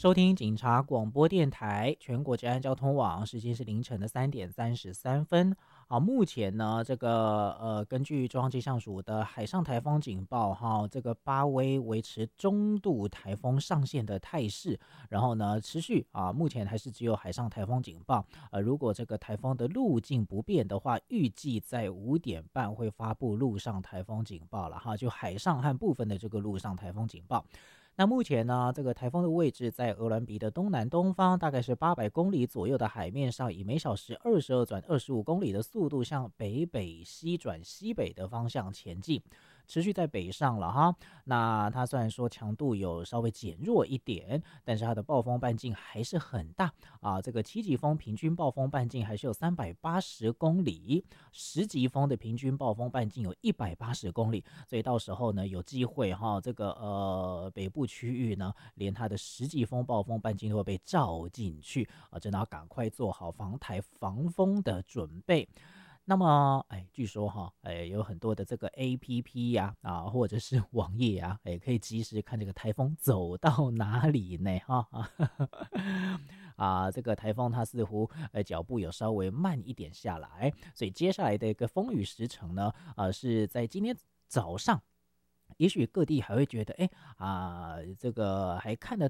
收听警察广播电台全国治安交通网，时间是凌晨的3:33。好，目前呢，根据中央气象署的海上台风警报，这个巴威维持中度台风上线的态势，然后呢，持续目前还是只有海上台风警报。如果这个台风的路径不变的话，预计在5点半会发布陆上台风警报了哈，就海上和部分的这个陆上台风警报。那目前呢，这个台风的位置在鹅銮鼻的东南东方，大概是800公里左右的海面上，以每小时22转25公里的速度向北北西转西北的方向前进，持续在北上了哈。那它虽然说强度有稍微减弱一点，但是它的暴风半径还是很大这个7级风平均暴风半径还是有380公里，10级风的平均暴风半径有180公里，所以到时候呢有机会北部区域呢，连它的10级风暴风半径都会被照进去真的要赶快做好防台防风的准备。那么，据说有很多的这个 APP 呀或者是网页呀，可以及时看这个台风走到哪里呢这个台风它似乎脚步有稍微慢一点下来，所以接下来的一个风雨时程呢，是在今天早上。也许各地还会觉得，这个还看得